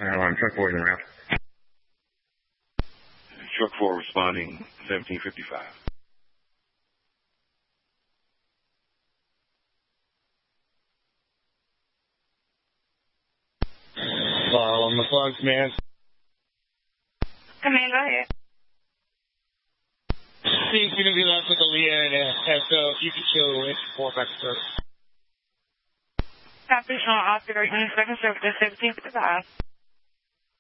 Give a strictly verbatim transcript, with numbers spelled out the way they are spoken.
Uh, one, truck four is en route. Truck four responding, seventeen fifty-five. Follow on the plugs, man. Come in, go ahead. Steve's going to be left with the Leah and uh, so if you can chill away for back to service. Copy, Sean, Oscar, second service, seventeen fifty-five.